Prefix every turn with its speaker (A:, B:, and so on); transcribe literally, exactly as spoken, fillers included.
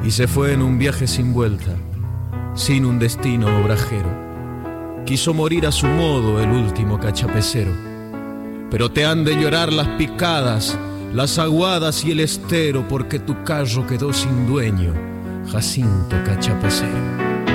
A: y se fue en un viaje sin vuelta, sin un destino obrajero. Quiso morir a su modo el último cachapecero, pero te han de llorar las picadas, las aguadas y el estero, porque tu carro quedó sin dueño, Jacinto Cachapecero.